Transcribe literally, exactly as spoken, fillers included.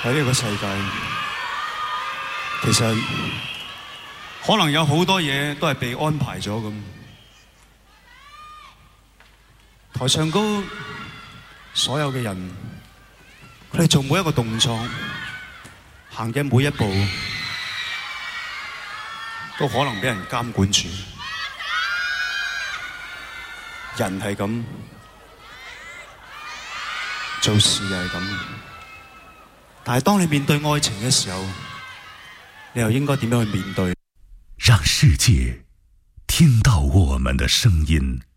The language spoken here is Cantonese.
喺呢個世界，其實可能有好多嘢都係被安排咗咁。台上高所有嘅人，佢哋做每一個動作，行嘅每一步，都可能俾人監管住。人係咁，做事又係咁。但係當你面對愛情嘅時候，你又應該點樣去面對？ 讓世界聽到我們的聲音。